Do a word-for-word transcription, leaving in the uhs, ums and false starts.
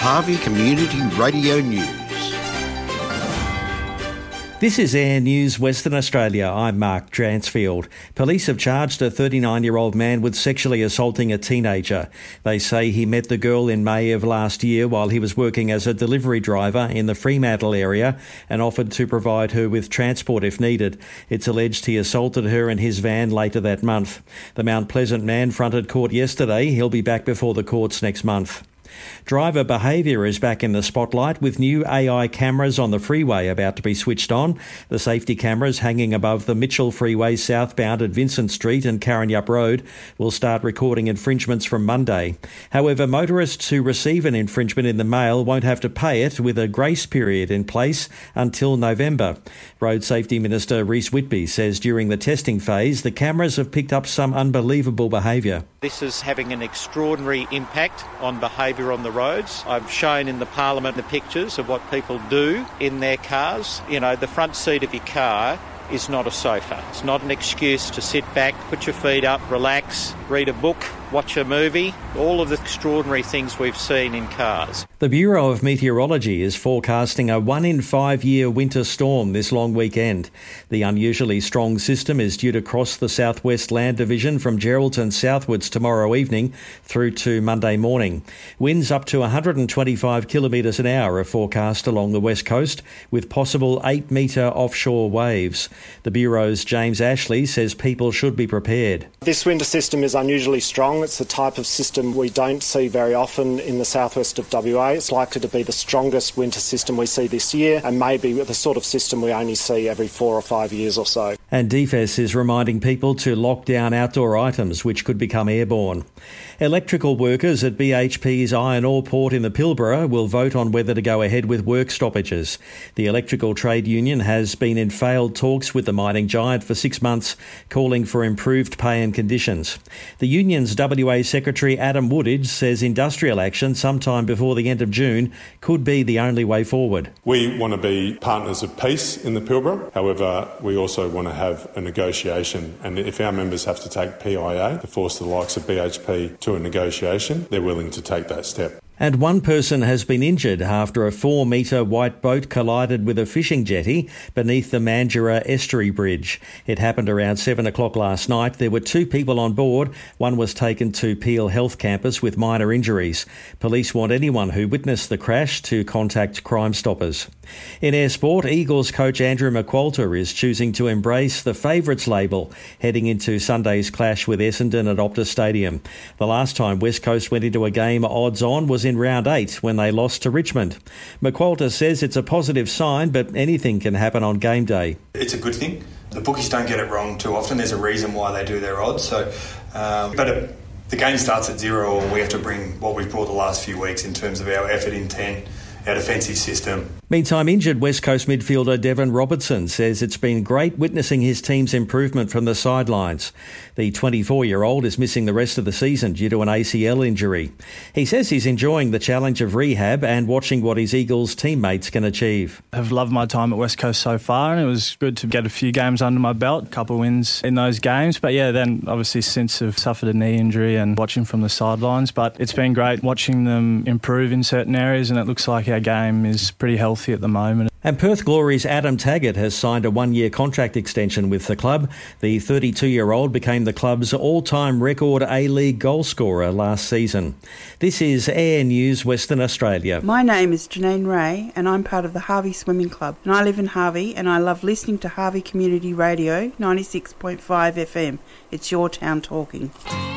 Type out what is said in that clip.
Harvey Community Radio News. This is Air News Western Australia. I'm Mark Dransfield. Police have charged a thirty-nine-year-old man with sexually assaulting a teenager. They say he met the girl in May of last year while he was working as a delivery driver in the Fremantle area and offered to provide her with transport if needed. It's alleged he assaulted her in his van later that month. The Mount Pleasant man fronted court yesterday. He'll be back before the courts next month. Driver behaviour is back in the spotlight with new A I cameras on the freeway about to be switched on. The safety cameras hanging above the Mitchell Freeway southbound at Vincent Street and Karrinyup Road will start recording infringements from Monday. However, motorists who receive an infringement in the mail won't have to pay it, with a grace period in place until November. Road Safety Minister Rhys Whitby says during the testing phase, the cameras have picked up some unbelievable behaviour. This is having an extraordinary impact on behaviour on the roads. I've shown in the Parliament the pictures of what people do in their cars. You know, the front seat of your car is not a sofa. It's not an excuse to sit back, put your feet up, relax, read a book, watch a movie, all of the extraordinary things we've seen in cars. The Bureau of Meteorology is forecasting a one in five year winter storm this long weekend. The unusually strong system is due to cross the southwest land division from Geraldton southwards tomorrow evening through to Monday morning. Winds up to one hundred twenty-five kilometres an hour are forecast along the west coast, with possible eight metre offshore waves. The Bureau's James Ashley says people should be prepared. This winter system is unusually strong. It's the type of system we don't see very often in the southwest of W A. It's likely to be the strongest winter system we see this year, and maybe the sort of system we only see every four or five years or so. And D F E S is reminding people to lock down outdoor items which could become airborne. Electrical workers at B H P's iron ore port in the Pilbara will vote on whether to go ahead with work stoppages. The electrical trade union has been in failed talks with the mining giant for six months, calling for improved pay and conditions. The union's W A Secretary Adam Woodage says industrial action sometime before the end of June could be the only way forward. We want to be partners of peace in the Pilbara. However, we also want to have a negotiation, and if our members have to take P I A to force the likes of B H P to a negotiation, they're willing to take that step. And one person has been injured after a four-metre white boat collided with a fishing jetty beneath the Mandurah Estuary Bridge. It happened around seven o'clock last night. There were two people on board. One was taken to Peel Health Campus with minor injuries. Police want anyone who witnessed the crash to contact Crime Stoppers. In air sport, Eagles coach Andrew McQualter is choosing to embrace the favourites label heading into Sunday's clash with Essendon at Optus Stadium. The last time West Coast went into a game odds on was in round eight when they lost to Richmond. McQualter says it's a positive sign, but anything can happen on game day. It's a good thing. The bookies don't get it wrong too often. There's a reason why they do their odds. So, um, but it, the game starts at zero, and we have to bring what we've brought the last few weeks in terms of our effort, intent, our defensive system. Meantime, injured West Coast midfielder Devon Robertson says it's been great witnessing his team's improvement from the sidelines. The twenty-four-year-old is missing the rest of the season due to an A C L injury. He says he's enjoying the challenge of rehab and watching what his Eagles teammates can achieve. I've loved my time at West Coast so far, and it was good to get a few games under my belt, a couple of wins in those games. But yeah, then obviously since I've suffered a knee injury and watching from the sidelines. But it's been great watching them improve in certain areas, and it looks like our game is pretty healthy at the moment. And Perth Glory's Adam Taggart has signed a one-year contract extension with the club. The thirty-two-year-old became the club's all-time record A-League goal scorer last season. This is Air News Western Australia. My name is Janine Ray, and I'm part of the Harvey Swimming Club. And I live in Harvey, and I love listening to Harvey Community Radio ninety-six point five F M. It's your town talking.